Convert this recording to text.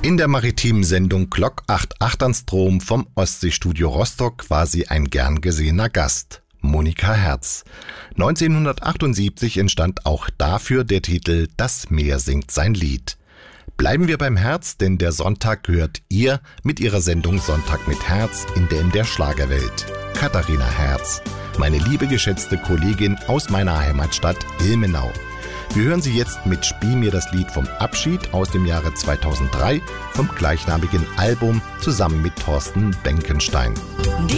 In der maritimen Sendung Lok 88 an Strom vom Ostseestudio Rostock war sie ein gern gesehener Gast, Monika Herz. 1978 entstand auch dafür der Titel Das Meer singt sein Lied. Bleiben wir beim Herz, denn der Sonntag gehört ihr mit ihrer Sendung Sonntag mit Herz in der Schlagerwelt. Katharina Herz, meine liebe geschätzte Kollegin aus meiner Heimatstadt Ilmenau. Wir hören sie jetzt mit Spiel mir das Lied vom Abschied aus dem Jahre 2003 vom gleichnamigen Album zusammen mit Thorsten Benkenstein.